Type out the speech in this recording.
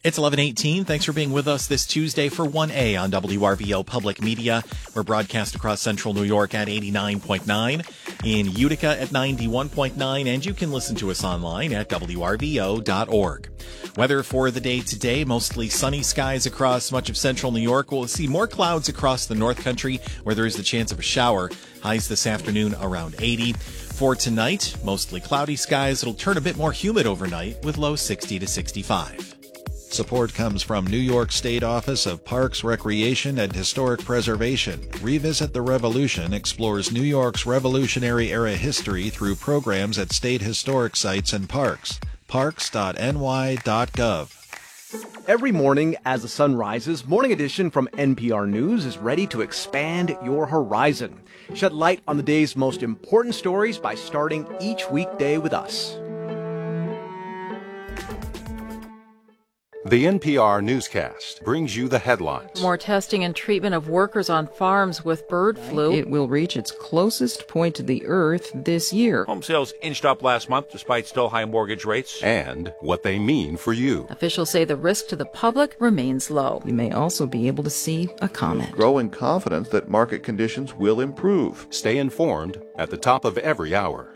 It's 11:18. Thanks for being with us this Tuesday for 1A on WRVO Public Media. We're broadcast across central New York at 89.9, in Utica at 91.9, and you can listen to us online at WRVO.org. Weather for the day today, mostly sunny skies across much of central New York. We'll see more clouds across the North Country where there is the chance of a shower. Highs this afternoon around 80. For tonight, mostly cloudy skies. It'll turn a bit more humid overnight with low 60 to 65. Support comes from New York State Office of Parks, Recreation, and Historic Preservation. Revisit the Revolution explores New York's Revolutionary-era history through programs at state historic sites and parks. parks.ny.gov. Every morning as the sun rises, Morning Edition from NPR News is ready to expand your horizon. Shed light on the day's most important stories by starting each weekday with us. The NPR newscast brings you the headlines. More testing and treatment of workers on farms with bird flu. It will reach its closest point to the earth this year. Home sales inched up last month despite still high mortgage rates. And what they mean for you. Officials say the risk to the public remains low. You may also be able to see a comet. Growing confidence that market conditions will improve. Stay informed at the top of every hour.